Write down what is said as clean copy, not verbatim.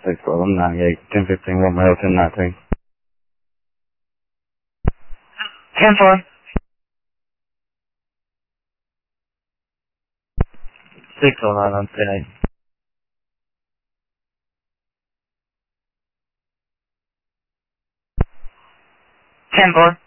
6 1015, Romeo 1019. 10-4. 609 on 10-8. 10-4.